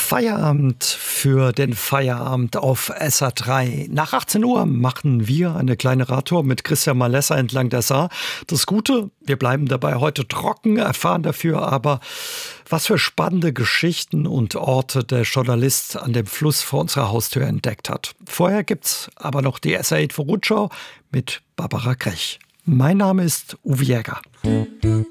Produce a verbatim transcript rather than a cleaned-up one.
Feierabend für den Feierabend auf S R drei. Nach achtzehn Uhr machen wir eine kleine Radtour mit Christian Malessa entlang der Saar. Das Gute, wir bleiben dabei heute trocken, erfahren dafür aber, was für spannende Geschichten und Orte der Journalist an dem Fluss vor unserer Haustür entdeckt hat. Vorher gibt's aber noch die S R Info Rundschau mit Barbara Krech. Mein Name ist Uwe Jäger.